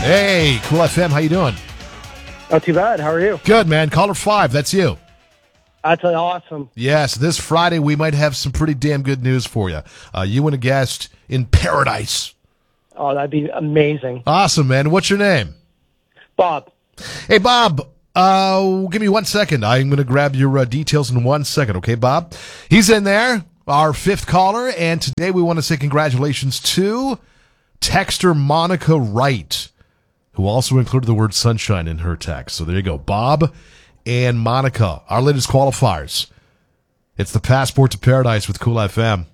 Hey, Cool FM, how you doing? Not too bad. How are you? Good, man. Caller 5, that's you. That's awesome. Yes, this Friday we might have some pretty damn good news for you. You and a guest in paradise. Oh, that'd be amazing. Awesome, man. What's your name? Bob. Hey, Bob. Give me 1 second. I'm going to grab your details in 1 second, okay, Bob? He's in there, our fifth caller, and today we want to say congratulations to texter Monica Wright, who also included the word sunshine in her text. So there you go. Bob and Monica, our latest qualifiers. It's the Passport to Paradise with Cool FM.